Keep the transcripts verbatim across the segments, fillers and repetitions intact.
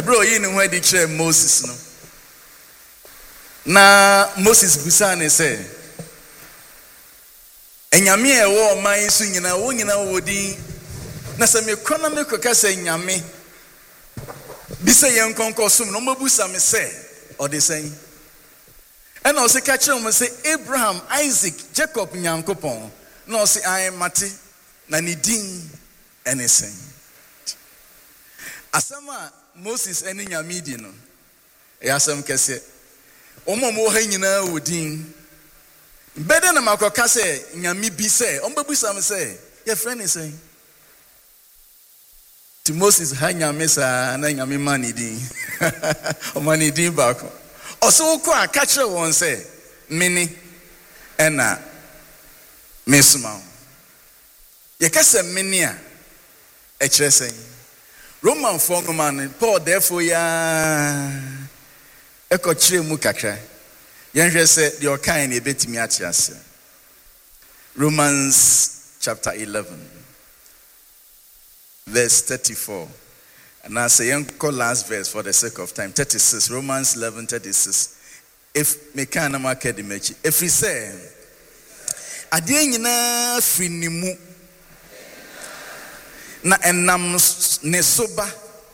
bro yi ne ho adi kyerɛ Moses no na Moses busa ne sɛ enyame e wo man so nyina wo nyina wo din na sɛ me kɔ na me kɔ ka sɛ nyame bi sɛ yɛn kɔnkɔ som no mabusa me sɛ ɔde sɛn ɛna ɔse ka kyerɛ mo sɛ Abraham, Isaac, Jacob nyankopɔn na ɔse ai mate na ne din ɛne sɛn asɛm a Moses ɛne nyame di no ɛyɛ asɛm kɛseɛ ɔmo mo ha nyinaa wɔ din bɛdɛ na makɔka sɛ nyame bi sɛ ɔmbɛbusa me sɛ yɛfrɛ ne sɛn ti Moses ha nyame saa na nyame ma ne din ɔma ne din baako ɔso wokɔ a ka kyerɛ wɔn sɛ mene ɛna mesoma wo yɛka sɛ mene a ɛkyerɛ sɛn Romanfoɔ ngoma no Paul therefore ya ɛkɔkyerɛ mu kakra yɛnhwɛ sɛ deɛ ɔkae ne ɛbɛtumi ate ase Romans chapter eleven verse thirty-four and I say yɛnkɔ last verse for the sake of time thirty-six Romans eleven thirty-six if meka na maka de machi ɛfiri sɛ adeɛ nyinaa firi ne mu na enam ne soba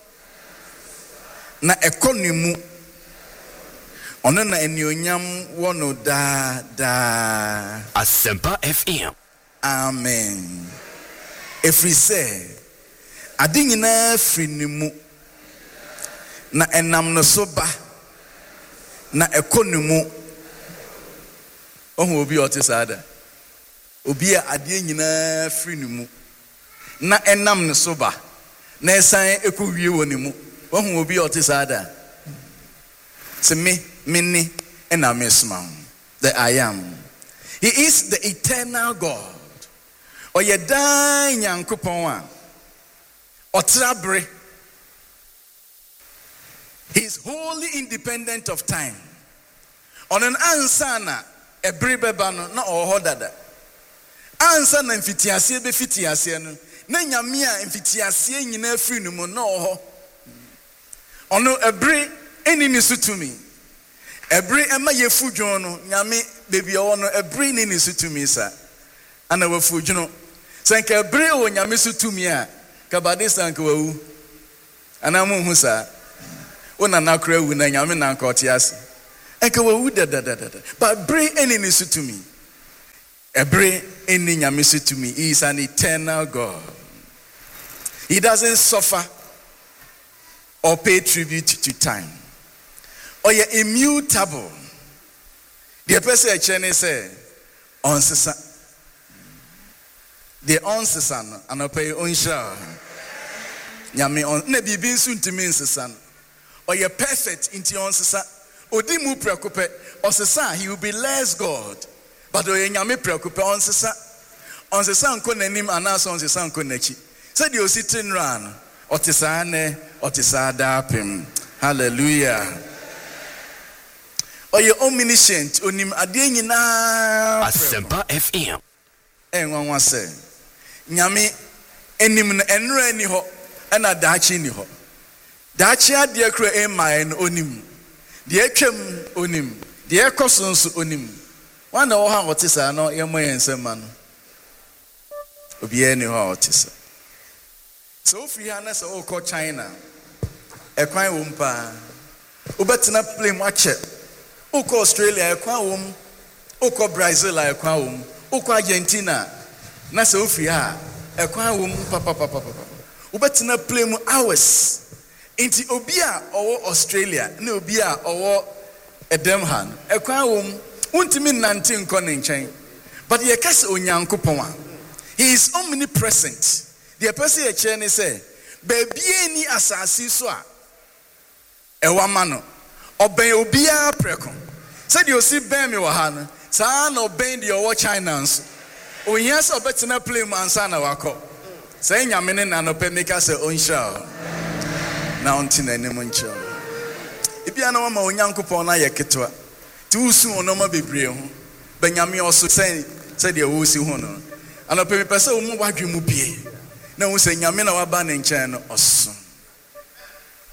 na ɛkɔ ne mu ono na enionyam wɔ no daa daa Asempa F M amen ɛfiri sɛ ade nyinaa firi ne mu na enam ne soba na ɛkɔ ne mu ɔho obi ɔte saa da obi a ade nyinaa firi ne mu na enam ne soba na ɛsan ɛkɔ wie wɔ ne mu ɔho obi ɔte saa da sɛ me Mini and Amismam, the I am. He is the eternal God. Or ye die Yankupon. Or trabre. He is wholly independent of time. On an ansana, a bribebano, no or hodada. Ansana infitiasia befitiasian. Nanya mia infitiasia in a frenumo, no. On a bri any nisu to me. Every Emma ye fujono, Yami, baby, I want a brain in his to me, sir. And our fujono. Sank a brain when Yamisu to me, Kabadis and Kau, and I'm Musa. When I now crave when I am in Ancotias, and Kau da da da da. But brain any nisu to me. A brain any Yamisu to me is an eternal God. He doesn't suffer or pay tribute to time. Or you're immutable. The person I chene say, on sesa. The on sesa no, and I pay on sha. Nyame on ne bibi soon to mean sesa. Or you're perfect into on sesa. Odi mu preocupe. On sesa he will be less God. But o nyame preocupe on sesa. On sesa nko nanim anas on sesa nko nachi. Said you sitting run. Otisa ne, otisa dapim. Hallelujah. Or you're omniscient, onim ade nyina Asempa F M. Eh wan wan say. Nyame enim no enra ni ho, na daachi ni ho. Daachi ade kra e man onim. De atwam onim. De ekoso nso onim. Wan na wo ha wotisa no ye mo yensem ma no. Obi e ni ho wotisa. So free ha na se o ko China. E kwan wo mpa. Obetina play mo ache. Uko Australia ekwa wom, uko Brazil ekwa wom, uko Argentina na se ofi ha ekwa wom papa papa papa. Ubetina play mu hours. Inti obi a owo Australia na obi a owo Edemhan ekwa wom untimi nante nko ne nchen. But ye kase onyankopon a he is omnipresent. The person ye che ne say baby ni asasi so a ewa ma no Oben obia preko. Said you see ben me wahana. Sa na oben de owo China nso. Ohia se obetina play mu ansa na wako. Say nyame ne na no pe make say onsha. Na onti na nim ncha. Ibia na ma onyankopon na ye ketwa. Ti usu ono ma bebre ho. Ba nyame oso say say de wo si ho no. Ana pe me pese wo mu wadwe mu bie. Na wo say nyame na waba ne ncha no oso.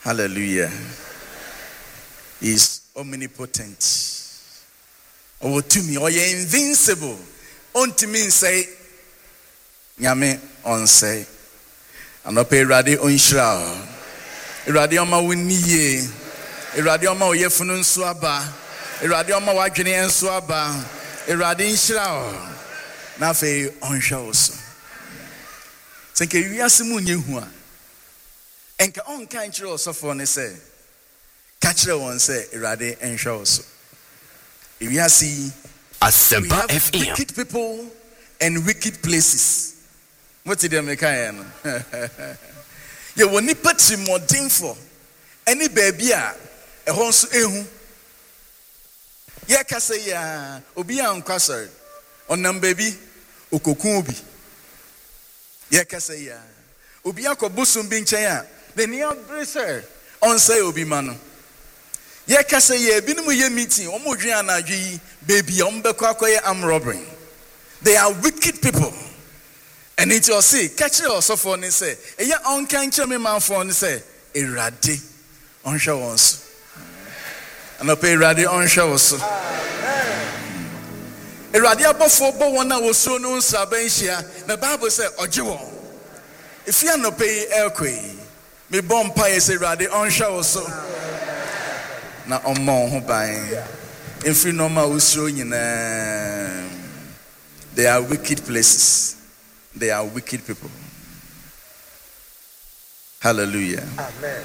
Hallelujah. He is omnipotent. Over to me, or you're invincible. On to me say, Nyame on say, and up a radio on shroud. A radio ma winnie, a radio ma yefunun swaba, a radio ma wagini and swaba, a radio shroud. Nafe on shows. Think you yasimun yuhua. Enka on kind of so ne say, catch the one say, a radio and shows. If you see, Asempa F M. Wicked people and wicked places. What did they make? You will need put some more thing for any baby a horse ehu. Ya kase ya obi a nkasar onam baby okokubi. Ya kase ya obi a kobusum bi nchen a the near bracer on say obi mano. Ye kase ye binumu ye meeting omo dwen anadwi baby ombekọ akoye am robbery. They are wicked people. And it will say catch it also for ne say e ya on kan cheme man for ne say erade on show once. And up erade on show us. Erade abofo bo won na wo so no nsaban hia. The Bible say oje won. If you no pay elkwe me bomb pie say erade on show us. Na omo ho ban every normal usro nyina they are wicked places, they are wicked people. Hallelujah. Amen.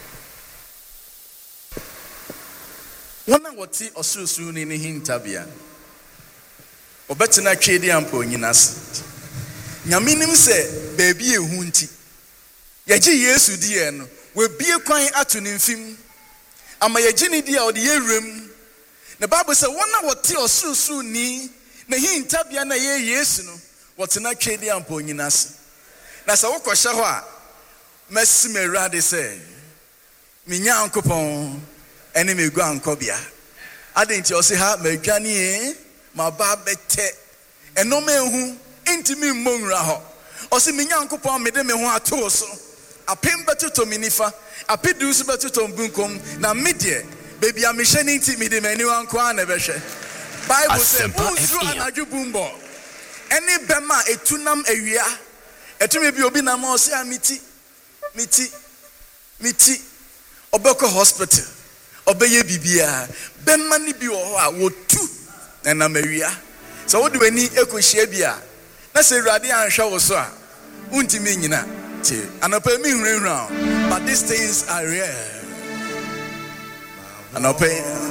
Wana wati osusu ni ni hintabia obetina twede ampo nyinase nyame nim se baabi ehu nti yaji Yesu di e no we bie kwan ato ne mfim ama yaji ni di a ode yewrem. The Bible says one what osusu ni na hintabia na ye Yesu no wotina twede ampo nyinase na sa wokɔhye hɔ a masi me rade sɛ minya ankopɔn ene me gu ankɔbia ade nti ɔse ha madwane e ma ba bɛtɛ ɛnom ehu intimi mmonwura hɔ ɔse minya ankopɔn mede me ho ato so apem bɛtotɔ me nifa apedu so bɛtotɔ mbunkom na medie baby a mission inti me de mani wan kwa na behwe Bible say unsu anadwo bumbo any bema etunam awia etumi bi obi na ma o se amiti miti miti obeko hospital obeye bibia bema ni bi wo ho a wotu na na mawia so wo de wani ekohia bi a na se urade anhwa wo so a untimi nyina ti anopa mi hurehura but these things are real. And I pay